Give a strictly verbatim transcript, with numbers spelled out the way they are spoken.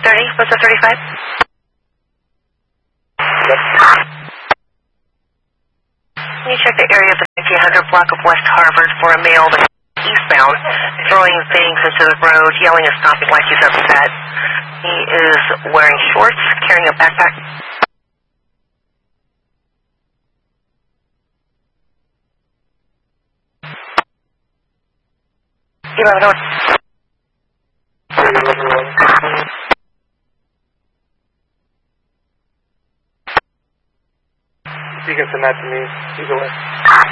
thirty, what's the thirty-five? Yep. Can you check the area of the fifteen hundred block of West Harvard for a male that's eastbound, throwing things into the road, yelling and stopping like he's upset. He is wearing shorts, carrying a backpack. eleven oh. You can send that to me either way.